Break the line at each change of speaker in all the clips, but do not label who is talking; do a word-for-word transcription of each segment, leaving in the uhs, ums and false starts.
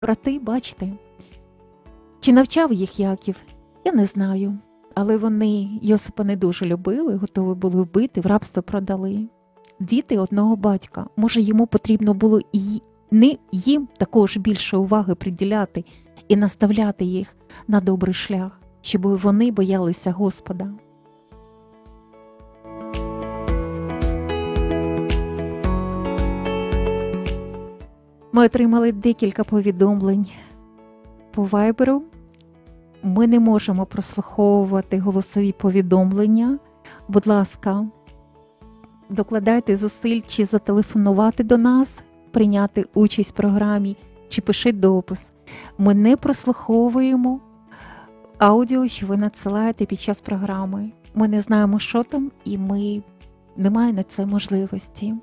брати, бачите, чи навчав їх Яків, я не знаю. Але вони Йосипа не дуже любили, готові були вбити, в рабство продали. Діти одного батька. Може, йому потрібно було і не їм також більше уваги приділяти і наставляти їх на добрий шлях, щоб вони боялися Господа. Ми отримали декілька повідомлень по вайберу. Ми не можемо прослуховувати голосові повідомлення. Будь ласка, докладайте зусиль чи зателефонувати до нас, прийняти участь в програмі, чи пишіть допис. Ми не прослуховуємо аудіо, що ви надсилаєте під час програми. Ми не знаємо, що там, і ми не маємо на це можливості.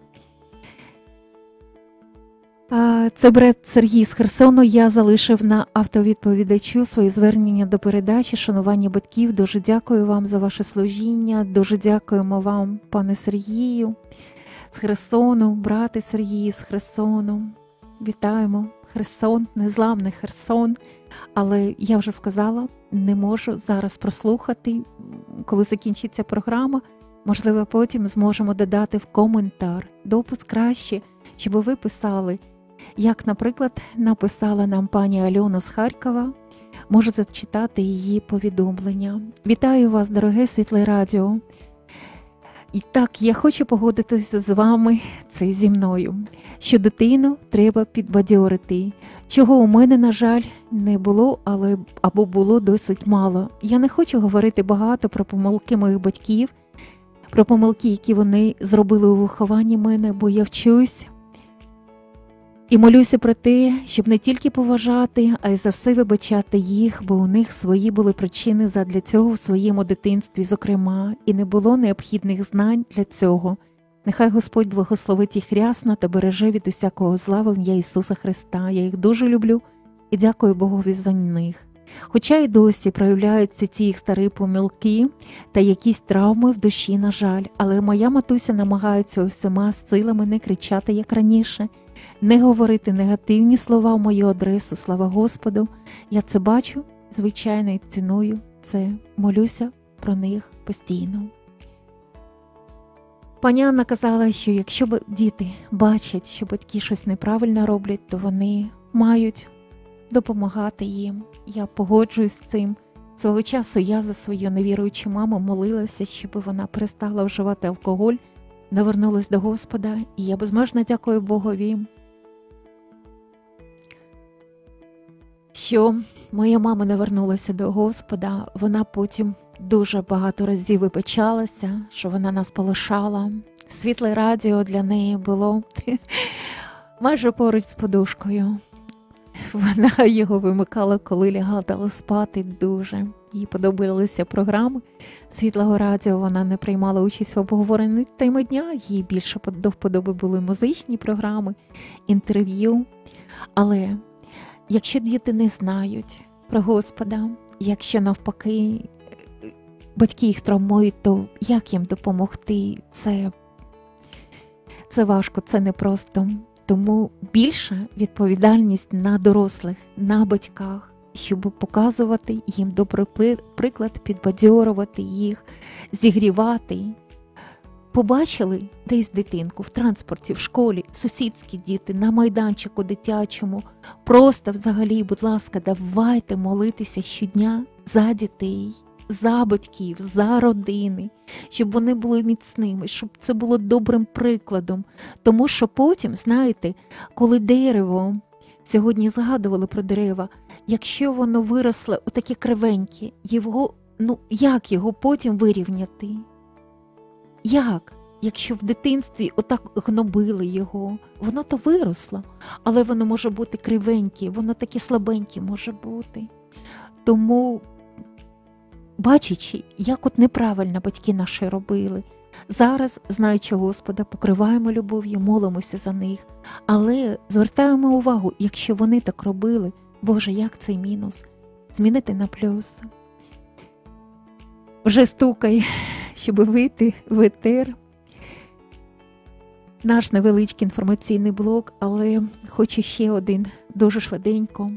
Це брат Сергій з Херсону. Я залишив на автовідповідачу свої звернення до передачі «Шанування батьків». Дуже дякую вам за ваше служіння. Дуже дякуємо вам, пане Сергію, з Херсону, брате Сергію з Херсону. Вітаємо. Херсон, незламний Херсон. Але я вже сказала, не можу зараз прослухати, коли закінчиться програма. Можливо, потім зможемо додати в коментар. Допис краще, щоб ви писали. Як, наприклад, написала нам пані Альона з Харкова, можу зачитати її повідомлення. Вітаю вас, дороге Світле Радіо. І так, я хочу погодитися з вами, це зі мною, що дитину треба підбадьорити. Чого у мене, на жаль, не було, але або було досить мало. Я не хочу говорити багато про помилки моїх батьків, про помилки, які вони зробили у вихованні мене, бо я вчусь. І молюся про те, щоб не тільки поважати, а й за все вибачати їх, бо у них свої були причини задля цього в своєму дитинстві, зокрема, і не було необхідних знань для цього. Нехай Господь благословить їх рясно та береже від усякого зла в ім'я Ісуса Христа. Я їх дуже люблю і дякую Богові за них. Хоча й досі проявляються ці їх старі помилки та якісь травми в душі, на жаль, але моя матуся намагається усіма силами не кричати, як раніше, не говорити негативні слова в мою адресу, слава Господу. Я це бачу, звичайно, і ціную це, молюся про них постійно. Пані Анна казала, що якщо діти бачать, що батьки щось неправильно роблять, то вони мають допомагати їм. Я погоджуюсь з цим. Свого часу я за свою невіруючу маму молилася, щоб вона перестала вживати алкоголь, навернулась до Господа, і я безмежно дякую Богові, що моя мама навернулася до Господа. Вона потім дуже багато разів вибачалася, що вона нас полишала. Світле радіо для неї було майже поруч з подушкою. Вона його вимикала, коли лягала спати дуже. Їй подобалися програми Світлого радіо, вона не приймала участь в обговоренні теми дня, їй більше до вподоби були музичні програми, інтерв'ю. Але якщо діти не знають про Господа, якщо навпаки батьки їх травмують, то як їм допомогти? Це, це важко, це непросто. Тому більша відповідальність на дорослих, на батьках, щоб показувати їм добрий приклад, підбадьорувати їх, зігрівати. Побачили десь дитинку в транспорті, в школі, сусідські діти, на майданчику дитячому. Просто взагалі, будь ласка, давайте молитися щодня за дітей, за батьків, за родини, щоб вони були міцними, щоб це було добрим прикладом. Тому що потім, знаєте, коли дерево, сьогодні згадували про дерева, якщо воно виросло отаке кривеньке, його, ну як його потім вирівняти? Як? Якщо в дитинстві отак гнобили його, воно то виросло, але воно може бути кривеньке, воно таке слабеньке може бути. Тому, бачачи, як от неправильно батьки наші робили, зараз, знаючи Господа, покриваємо любов'ю, молимося за них, але звертаємо увагу, якщо вони так робили, Боже, як цей мінус змінити на плюс. Вже стукай, щоб вийти в етер. Наш невеличкий інформаційний блок, але хочу ще один дуже швиденько.